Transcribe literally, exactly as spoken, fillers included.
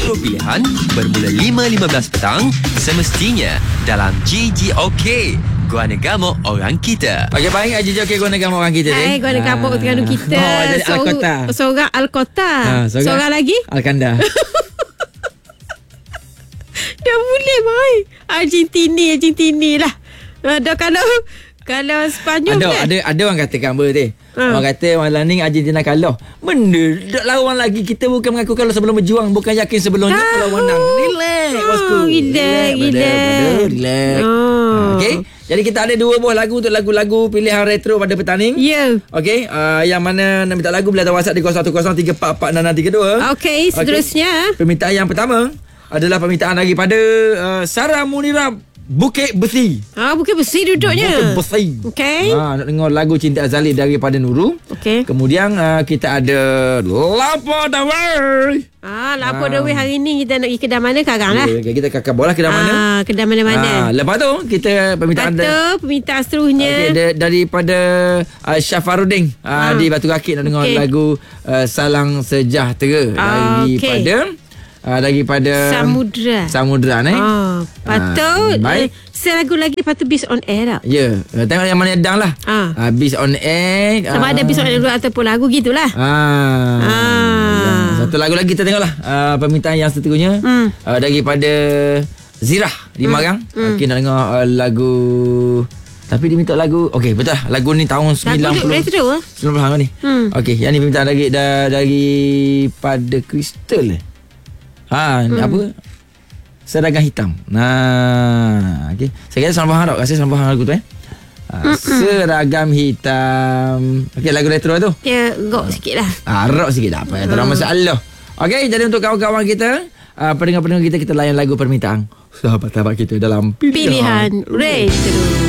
retro pilihan bermula lima lima belas petang semestinya dalam G G OK. Guana Gamok orang kita. Okey, baik G G OK Guana Gamok orang kita ni. Hai, Guana Gamok Terengganu kita. Oh, jadi Al-Kota. Seorang Al-Kota. Ha, seorang, seorang lagi? Al-Kanda. Dah boleh, Mai. Argentini, Argentini lah. Uh, dah kalau kalau Sepanyol ada, kan? ada ada orang katakan apa teh? Ha. Orang kata malam ni Argentina kalah. Benda dak lawan lagi. Kita bukan mengaku kalah sebelum berjuang, bukan yakin sebelumnya Ah. kalau menang. Relax, Ah, bosku. relax, brother, relax. brother, relax. Oh. Ha, okey. Jadi kita ada dua buah lagu untuk lagu-lagu pilihan retro pada petang ni. Ya. Okey, uh, yang mana nak minta lagu boleh hantar WhatsApp di kosong satu kosong tiga empat empat enam enam tiga dua. Okey, seterusnya. Permintaan yang pertama adalah permintaan daripada uh, Sarah Munira Bukit Besi. Ah, Bukit Besi duduknya. Bukit Besi. Okey. Ha, nak dengar lagu Cinta Azali daripada Nurul. Okey. Kemudian uh, kita ada Lapa Dawai. Ah, lapor ah. Dewi hari ni kita nak pergi kedai mana sekarang lah. Okay, kita kakak bola kedai mana? Ah, kedai mana-mana. Ha, lepas tu kita permintaan Lepas tu permintaan seterusnya. okay, da- daripada uh, Syafarudin uh, Ah. di Batu Rakit nak dengar Okey. lagu uh, Salang Sejahtera Ah, daripada uh, daripada Samudra. Samudra ni. Ah, patut. Ah, baik. Eh, selagu lagi patut Bis on Air tak? Ya, yeah. Tengok yang mana dang lah. Ah. Uh, Bis on Air. Sama uh, ada Bis on Air ataupun lagu gitulah. Ah. Ah. Satu lagu lagi kita tengoklah uh, permintaan yang seterusnya Hmm. uh, daripada Zirah di Hmm. Marang. Hmm. Okey, nak dengar uh, lagu, tapi dia minta lagu. Okey, betul lah. Lagu ni tahun sembilan puluh. Lagu retro ah. sembilan puluh ni. Hmm. Okey, yang ni permintaan dari da, daripada Crystal. Ha, hmm. apa? Seragam hitam. Nah, okey. Saya kata salah faham tak? Rasa salah faham lagu tu eh. Ha, seragam hitam. Okey, lagu retro tu. Dia rock sikit lah. Ah, rock sikit tak apa. Tak ada masalah. Okey, jadi untuk kawan-kawan kita, uh, pendengar-pendengar kita, kita layan lagu permintaan sahabat-sahabat kita dalam Pilihan retro.